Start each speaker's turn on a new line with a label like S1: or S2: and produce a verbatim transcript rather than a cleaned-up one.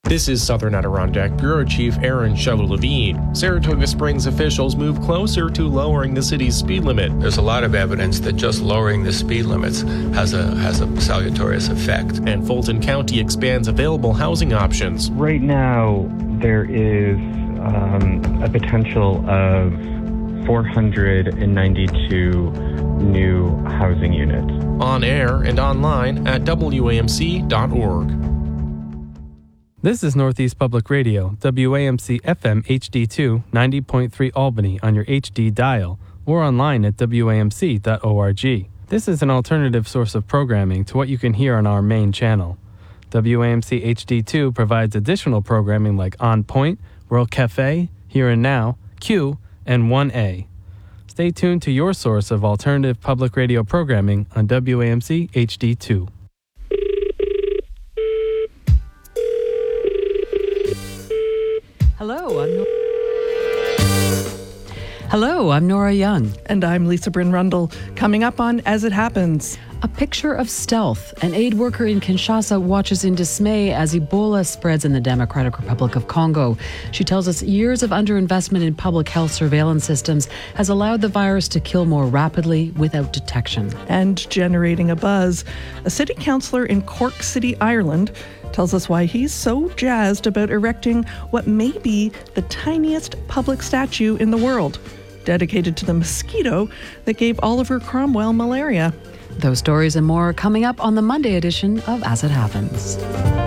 S1: This is Southern Adirondack Bureau Chief Aaron Shovel-Levine. Saratoga Springs officials move closer to lowering the city's speed limit.
S2: There's a lot of evidence that just lowering the speed limits has a has a salutarious effect.
S1: And Fulton County expands available housing options.
S3: Right now, there is um, a potential of four hundred ninety-two new housing units.
S1: On air and online at W A M C dot org.
S4: This is Northeast Public Radio, W A M C F M H D two, ninety point three Albany on your H D dial, or online at W A M C dot org. This is an alternative source of programming to what you can hear on our main channel. W A M C H D two provides additional programming like On Point, World Cafe, Here and Now, Q, and one A. Stay tuned to your source of alternative public radio programming on W A M C H D two.
S5: Hello, I'm Nora. Hello, I'm Nora Young.
S6: And I'm Lisa Bryn Rundle. Coming up on As It Happens.
S5: A picture of stealth. An aid worker in Kinshasa watches in dismay as Ebola spreads in the Democratic Republic of Congo. She tells us years of underinvestment in public health surveillance systems has allowed the virus to kill more rapidly without detection.
S6: And generating a buzz. A city councillor in Cork City, Ireland, tells us why he's so jazzed about erecting what may be the tiniest public statue in the world, dedicated to the mosquito that gave Oliver Cromwell malaria.
S5: Those stories and more coming up on the Monday edition of As It Happens.